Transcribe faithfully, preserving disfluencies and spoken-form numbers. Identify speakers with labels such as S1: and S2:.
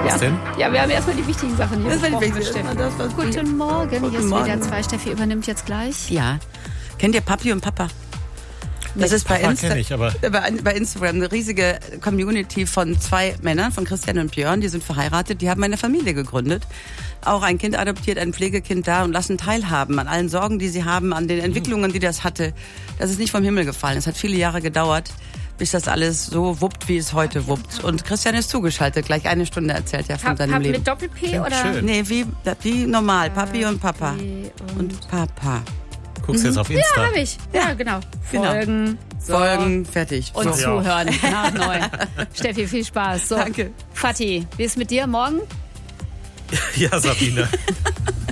S1: Was
S2: ja.
S1: denn?
S2: Ja, wir haben erstmal die wichtigen Sachen hier.
S3: Das war die
S2: besprochen,
S3: wichtigsten.
S2: Steffi.
S3: Das war-
S2: Guten Morgen, hier
S3: Guten
S2: ist
S3: Morgen.
S2: wieder zwei. Steffi übernimmt jetzt gleich.
S3: Ja. Kennt ihr Papi und Papa? Das ist bei,
S1: Papa
S3: Insta
S1: kenn ich, aber-
S3: bei, bei Instagram eine riesige Community von zwei Männern, von Christian und Björn, die sind verheiratet, die haben eine Familie gegründet. Auch ein Kind adoptiert, ein Pflegekind da und lassen teilhaben an allen Sorgen, die sie haben, an den Entwicklungen, die das hatte. Das ist nicht vom Himmel gefallen. Es hat viele Jahre gedauert, bis das alles so wuppt, wie es heute wuppt. Und Christian ist zugeschaltet, gleich eine Stunde erzählt er von
S2: Pap,
S3: seinem
S2: Pap
S3: Leben.
S2: mit Doppel-P
S1: Klingt
S2: oder?
S1: schön.
S3: Nee, wie, wie normal, Papi und Papa.
S2: und,
S3: Und Papa.
S1: Guckst jetzt auf Insta.
S2: ja, habe ich. Ja, genau.
S3: Genau.
S2: Folgen. So.
S3: Folgen, fertig.
S2: Und
S3: So.
S2: zuhören nach neun. Steffi, viel Spaß. So.
S3: Danke.
S2: Fatih, wie ist mit dir morgen?
S1: Ja, Sabine.